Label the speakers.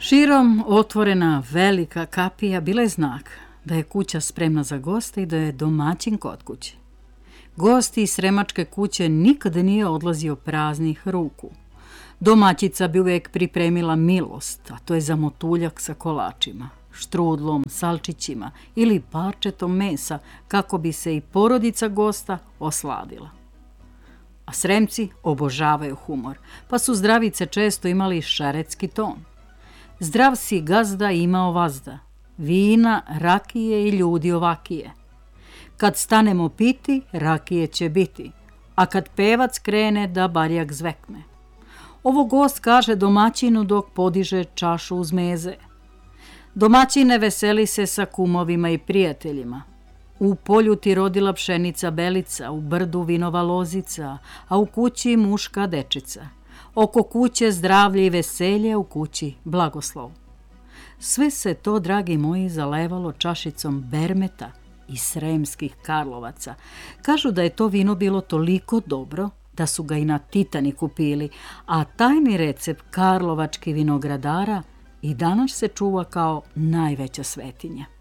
Speaker 1: Širom otvorena velika kapija bila je znak da je kuća spremna za goste i da je domaćin kod kuće. Gosti iz Sremačke kuće nikada nije odlazio praznih ruku. Domaćica bi uvijek pripremila milost, a to je zamotuljak sa kolačima, štrudlom, salčićima ili parčetom mesa kako bi se i porodica gosta osladila. A Sremci obožavaju humor, pa su zdravice često imali šaretski ton. Zdrav si gazda imao vazda, vina, rakije i ljudi ovakije. Kad stanemo piti, rakije će biti, a kad pevac krene da barjak zvekne. Ovo gost kaže domaćinu dok podiže čašu uz meze. Domaćine veseli se sa kumovima i prijateljima. U polju ti rodila pšenica belica, u brdu vinova lozica, a u kući muška dečica. Oko kuće zdravlje i veselje, u kući blagoslov. Sve se to, dragi moji, zalevalo čašicom bermeta i Sremskih Karlovaca. Kažu da je to vino bilo toliko dobro da su ga i na Titaniku pili, a tajni recept karlovačkih vinogradara i danas se čuva kao najveća svetinja.